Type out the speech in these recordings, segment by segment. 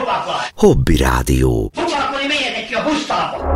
Hobby Rádió. Akkor mélyetek ki a pusztába!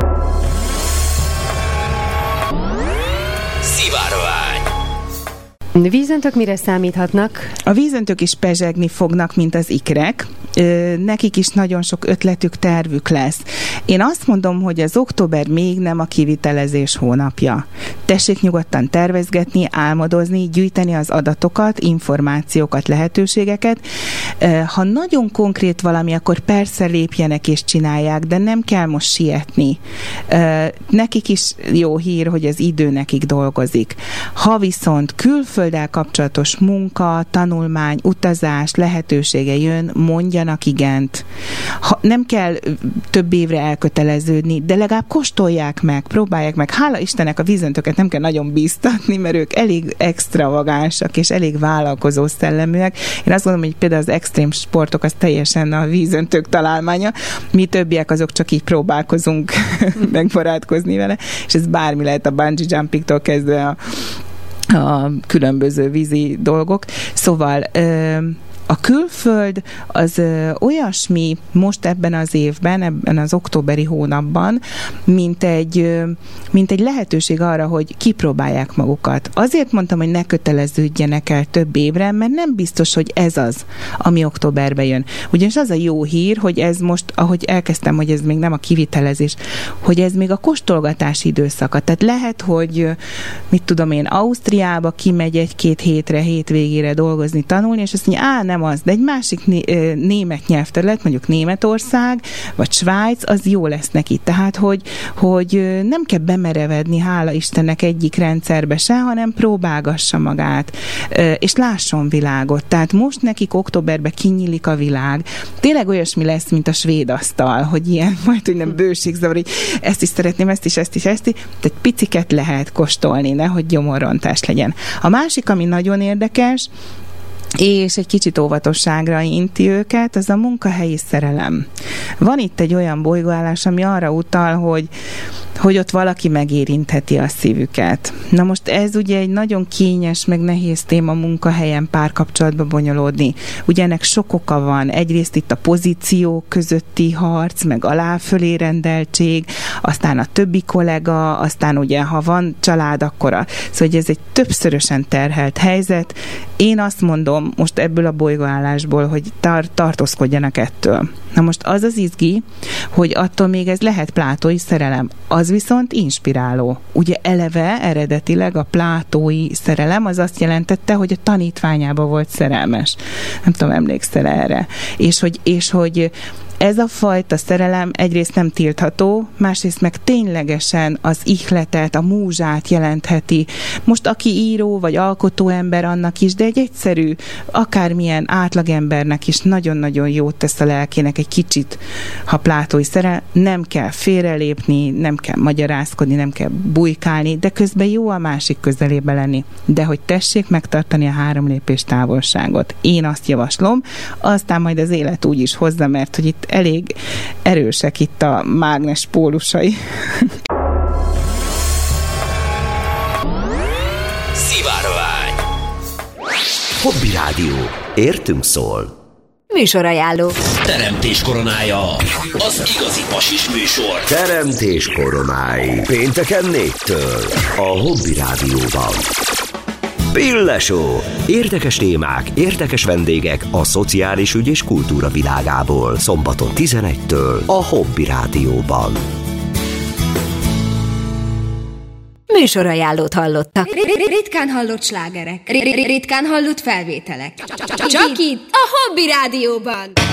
Szivárvány. Vízöntök mire számíthatnak? A vízöntők is pezsegni fognak, mint az ikrek. Nekik is nagyon sok ötletük, tervük lesz. Én azt mondom, hogy az október még nem a kivitelezés hónapja. Tessék nyugodtan tervezgetni, álmodozni, gyűjteni az adatokat, információkat, lehetőségeket. Ha nagyon konkrét valami, akkor persze lépjenek és csinálják, de nem kell most sietni. Nekik is jó hír, hogy az idő nekik dolgozik. Ha viszont külfölddel kapcsolatos munka, tanulmány, utazás lehetősége jön, mondjanak igent. Nem kell több évre elköteleződni, de legalább kóstolják meg, próbálják meg. Hála Istennek a vízöntőket nem kell nagyon bíztatni, mert ők elég extravagánsak és elég vállalkozó szelleműek. Én azt gondolom, hogy például az extrém sportok az teljesen a vízöntők találmánya. Mi többiek azok csak így próbálkozunk megbarátkozni vele, és ez bármi lehet a bungee jumpingtól kezdve a különböző vízi dolgok. Szóval a külföld az olyasmi most ebben az évben, ebben az októberi hónapban, mint egy lehetőség arra, hogy kipróbálják magukat. Azért mondtam, hogy ne köteleződjenek el több évre, mert nem biztos, hogy ez az, ami októberben jön. Ugyanis az a jó hír, hogy ez most, ahogy elkezdtem, hogy ez még nem a kivitelezés, hogy ez még a kóstolgatási időszaka. Tehát lehet, hogy mit tudom én, Ausztriába kimegy egy-két hétvégére dolgozni, tanulni, és azt mondja, nem az, de egy másik német nyelvterület, mondjuk Németország, vagy Svájc, az jó lesz neki. Tehát, hogy nem kell bemerevedni, hála Istennek, egyik rendszerbe se, hanem próbálgassa magát, és lásson világot. Tehát most nekik októberben kinyílik a világ. Tényleg olyasmi lesz, mint a svéd asztal, hogy ilyen, majd hogy nem bőségzavar, hogy ezt is szeretném, ezt is. Tehát piciket lehet kóstolni, nehogy gyomorrontás legyen. A másik, ami nagyon érdekes, és egy kicsit óvatosságra inti őket, az a munkahelyi szerelem. Van itt egy olyan bolygóállás, ami arra utal, hogy ott valaki megérintheti a szívüket. Na most ez ugye egy nagyon kényes, meg nehéz téma munkahelyen párkapcsolatba bonyolódni. Ugye ennek sok oka van. Egyrészt itt a pozíciók közötti harc, meg alá-fölé rendeltség, aztán a többi kollega, aztán ugye, ha van család, akkor szóval ez egy többszörösen terhelt helyzet. Én azt mondom, most ebből a bolygóállásból, hogy tartózkodjanak ettől. Na most az az izgi, hogy attól még ez lehet plátói szerelem. Az viszont inspiráló. Ugye eleve eredetileg a plátói szerelem az azt jelentette, hogy a tanítványába volt szerelmes. Nem tudom, emlékszel erre. És hogy ez a fajta szerelem egyrészt nem tiltható, másrészt meg ténylegesen az ihletet, a múzsát jelentheti. Most aki író vagy alkotó ember, annak is, de egy egyszerű, akármilyen átlagembernek is nagyon-nagyon jót tesz a lelkének egy kicsit, ha plátói szerelem, nem kell félrelépni, nem kell magyarázkodni, nem kell bujkálni, de közben jó a másik közelébe lenni. De hogy tessék megtartani a 3 lépés távolságot. Én azt javaslom, aztán majd az élet úgy is hozza, mert hogy itt elég erősek itt a mágnes pólusai. Szivárvány. Hobby Rádió. Értünk szól. Műsorajánló. Teremtés koronája. Az igazi pasis műsor. Teremtés koronái. Pénteken 4-től. A Hobby Rádióban. Pillesó. Érdekes témák, érdekes vendégek a szociális ügy és kultúra világából. Szombaton 11-től a Hobby Rádióban. Műsorajánlót hallottak. Ritkán hallott slágerek. Ritkán hallott felvételek. Csak itt a Hobby Rádióban.